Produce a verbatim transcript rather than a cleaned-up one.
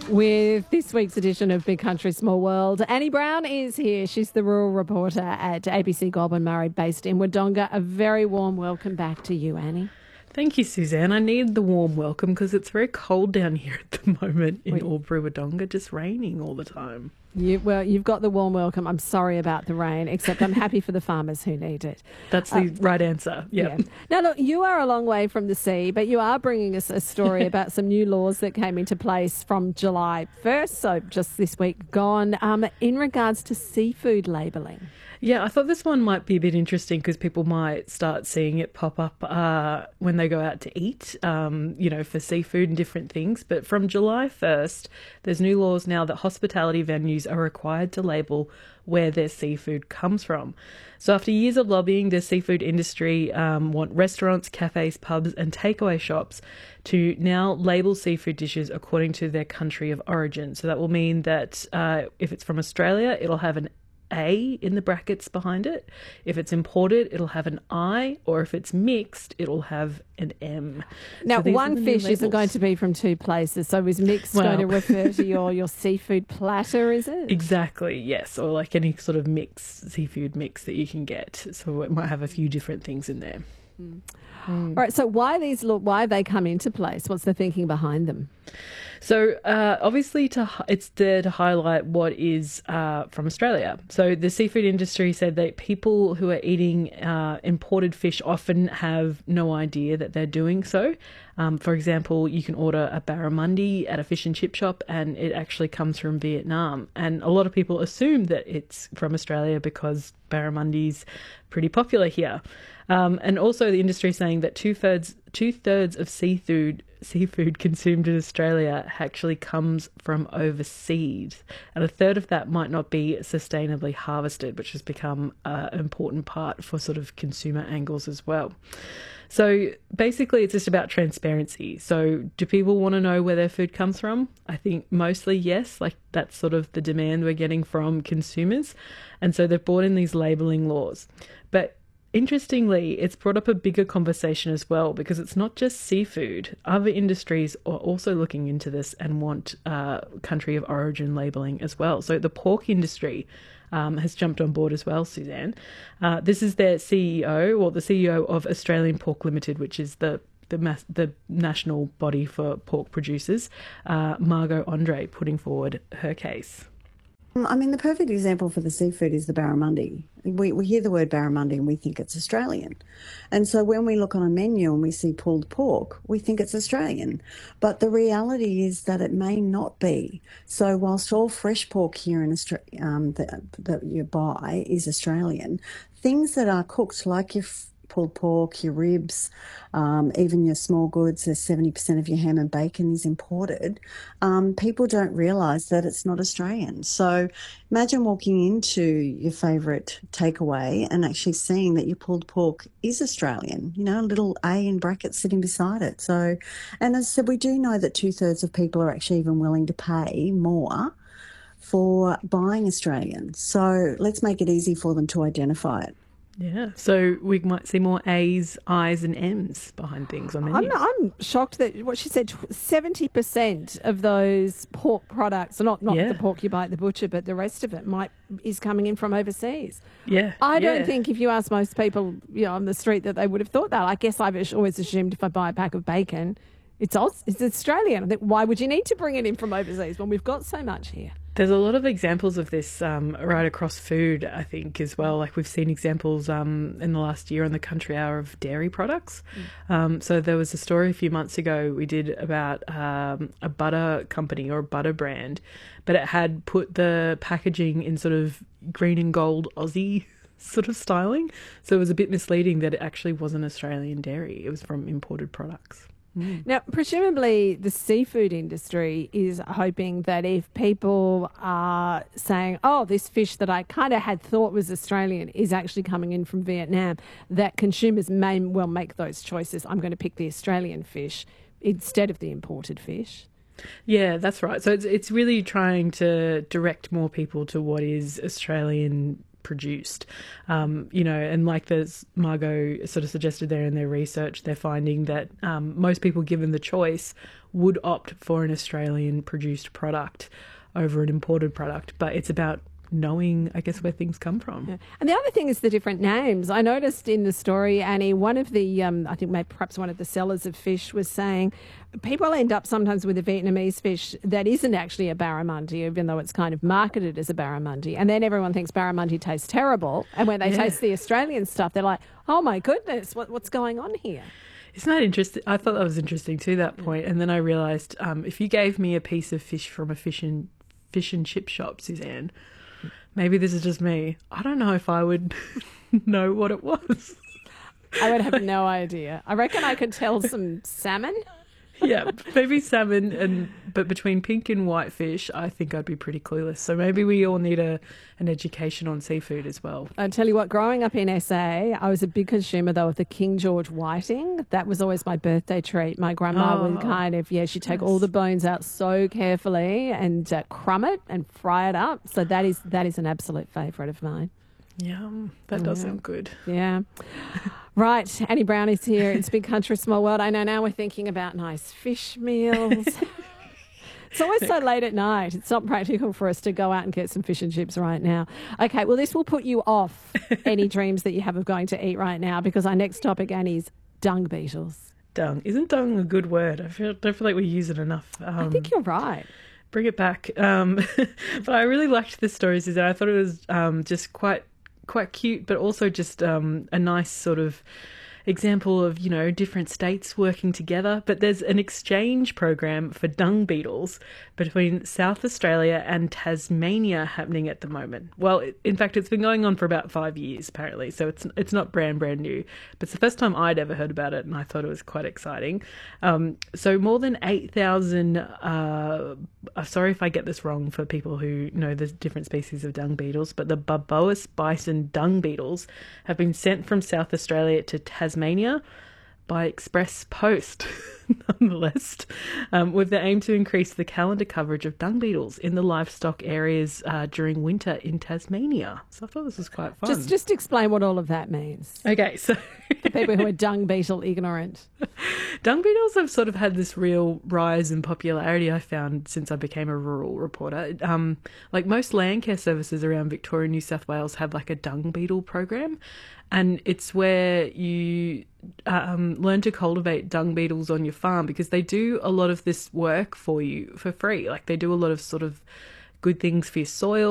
With this week's edition of Big Country Small World, Annie Brown is here. She's the rural reporter at A B C Goulburn Murray, based in Wodonga. A very warm welcome back to you, Annie. Thank you, Suzanne. I need the warm welcome because it's very cold down here at the moment in Wait. Albury, Wodonga, just raining all the time. You, well, you've got the warm welcome. I'm sorry about the rain, except I'm happy for the farmers who need it. That's the uh, right answer. Yep. Yeah. Now, look, you are a long way from the sea, but you are bringing us a story about some new laws that came into place from July first, so just this week gone, um, in regards to seafood labelling. Yeah, I thought this one might be a bit interesting because people might start seeing it pop up uh, when they go out to eat, um, you know, for seafood and different things. But from July first, there's new laws now that hospitality venues are required to label where their seafood comes from. So after years of lobbying, the seafood industry um, want restaurants, cafes, pubs and takeaway shops to now label seafood dishes according to their country of origin. So that will mean that uh, if it's from Australia, it'll have an A in the brackets behind it. If it's imported, it'll have an I, or if it's mixed, it'll have an M. Now, So one fish isn't going to be from two places, so is mixed Well. going to refer to your, your seafood platter, is it? Exactly, yes, or like any sort of mix, seafood mix that you can get. So it might have a few different things in there. Mm. Mm. All right, so why these law, why have they come into place? What's the thinking behind them? So uh, obviously to it's there to highlight what is uh, from Australia. So the seafood industry said that people who are eating uh, imported fish often have no idea that they're doing so. Um, for example, you can order a barramundi at a fish and chip shop and it actually comes from Vietnam. And a lot of people assume that it's from Australia because barramundi's pretty popular here. Um, and also the industry is saying that two-thirds two-thirds of seafood seafood consumed in Australia actually comes from overseas, and a third of that might not be sustainably harvested, which has become uh, an important part for sort of consumer angles as well. So basically it's just about transparency. So do people want to know where their food comes from? I think mostly yes, like that's sort of the demand we're getting from consumers. And so they've brought in these labelling laws. But interestingly, it's brought up a bigger conversation as well, because it's not just seafood. Other industries are also looking into this and want uh, country of origin labelling as well. So the pork industry um, has jumped on board as well, Suzanne. Uh, this is their C E O, or the C E O of Australian Pork Limited, which is the the, mass, the national body for pork producers, uh, Margot Andre, putting forward her case. I mean, the perfect example for the seafood is the barramundi. We, we hear the word barramundi and we think it's Australian. And so when we look on a menu and we see pulled pork, we think it's Australian. But the reality is that it may not be. So whilst all fresh pork here in Australia um, that, that you buy is Australian, things that are cooked like your pulled pork, your ribs, um, even your small goods, as seventy percent of your ham and bacon is imported, um, people don't realise that it's not Australian. So imagine walking into your favourite takeaway and actually seeing that your pulled pork is Australian, you know, a little A in brackets sitting beside it. So, and as I said, we do know that two-thirds of people are actually even willing to pay more for buying Australian. So let's make it easy for them to identify it. Yeah, so we might see more A's, I's and M's behind things on menus. I'm, I'm shocked that what she said, seventy percent of those pork products, not not Yeah. the pork you buy at the butcher, but the rest of it might is coming in from overseas. Yeah. I yeah. don't think if you ask most people, you know, on the street that they would have thought that. I guess I've always assumed if I buy a pack of bacon, it's Aus- it's Australian. I think, why would you need to bring it in from overseas when we've got so much here? There's a lot of examples of this um, right across food, I think, as well. Like we've seen examples um, in the last year on the Country Hour of dairy products. Mm. Um, so there was a story a few months ago we did about um, a butter company or a butter brand, but it had put the packaging in sort of green and gold Aussie sort of styling. So it was a bit misleading that it actually wasn't Australian dairy. It was from imported products. Mm. Now, presumably the seafood industry is hoping that if people are saying, oh, this fish that I kind of had thought was Australian is actually coming in from Vietnam, that consumers may well make those choices. I'm going to pick the Australian fish instead of the imported fish. Yeah, that's right. So it's it's really trying to direct more people to what is Australian produced. Um, you know, and like there's Margot sort of suggested there in their research, they're finding that um, most people given the choice would opt for an Australian produced product over an imported product, but it's about knowing, I guess, where things come from. Yeah. And the other thing is the different names. I noticed in the story, Annie, one of the, um, I think maybe perhaps one of the sellers of fish was saying people end up sometimes with a Vietnamese fish that isn't actually a barramundi, even though it's kind of marketed as a barramundi. And then everyone thinks barramundi tastes terrible. And when they Yeah. taste the Australian stuff, they're like, oh my goodness, what, what's going on here? Isn't that interesting? I thought that was interesting too, that point. And then I realised um, if you gave me a piece of fish from a fish and, fish and chip shop, Suzanne, maybe this is just me, I don't know if I would know what it was. I would have no idea. I reckon I could tell some salmon. Yeah, maybe salmon, and but between pink and white fish, I think I'd be pretty clueless. So maybe we all need a an education on seafood as well. I tell you what, growing up in S A, I was a big consumer though of the King George whiting. That was always my birthday treat. My grandma Oh, would kind of, yeah, she'd take yes. all the bones out so carefully and uh, crumb it and fry it up. So that is that is an absolute favourite of mine. Yum, that does Yeah. sound good. Yeah. Right, Annie Brown is here. It's Big Country, Small World. I know now we're thinking about nice fish meals. It's always so late at night. It's not practical for us to go out and get some fish and chips right now. Okay, well, this will put you off any dreams that you have of going to eat right now, because our next topic, Annie, is dung beetles. Dung. Isn't dung a good word? I feel, don't feel like we use it enough. Um, I think you're right. Bring it back. Um, but I really liked this story, Suzanne. I thought it was um, just quite quite cute, but also just um, a nice sort of example of, you know, different states working together. But there's an exchange program for dung beetles between South Australia and Tasmania happening at the moment. Well, it, in fact, it's been going on for about five years, apparently, so it's it's not brand, brand new. But it's the first time I'd ever heard about it, and I thought it was quite exciting. Um, so more than eight thousand, uh, I'm sorry if I get this wrong for people who know the different species of dung beetles, but the Barboas bison dung beetles have been sent from South Australia to Tasmania by express post, nonetheless, um, with the aim to increase the calendar coverage of dung beetles in the livestock areas uh, during winter in Tasmania. So I thought this was quite fun. Just, just explain what all of that means. Okay, so For people who are dung beetle ignorant. dung beetles have sort of had this real rise in popularity, I found, since I became a rural reporter. Um, like most land care services around Victoria and New South Wales have like a dung beetle program, and it's where you um, learn to cultivate dung beetles on your farm, because they do a lot of this work for you for free. Like they do a lot of sort of good things for your soil.